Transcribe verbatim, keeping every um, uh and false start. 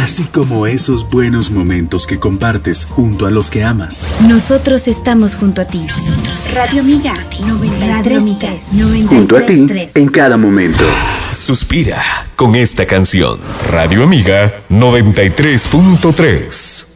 así como esos buenos momentos que compartes junto a los que amas. Nosotros estamos junto a ti. Nosotros Radio Amiga noventa y tres punto tres. Junto a ti en cada momento. Suspira con esta canción. Radio Amiga noventa y tres punto tres.